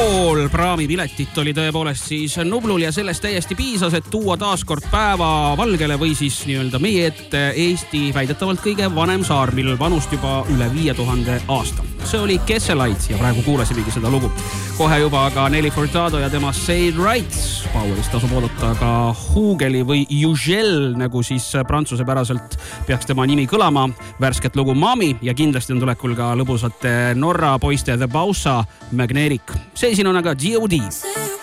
pool praamipiletit oli tõepoolest siis Nublul ja sellest täiesti piisas, et tuua taaskord päeva valgele või siis nii-öelda meie ette Eesti väidetavalt kõige vanem saar, millel vanust juba üle 5000 aasta. See oli Kesselight ja praegu kuulasimegi seda lugu. Kohe juba aga Nelly Furtado ja tema Say It Right. Poweris tasub oodata ka Hugeli või Ugel, nagu siis prantsuse päraselt peaks tema nimi kõlama. Värsket lugu Mami ja kindlasti on tulekul ka lõbusate Norra poiste The Bausa Magnetic. See siin on aga G.O.D.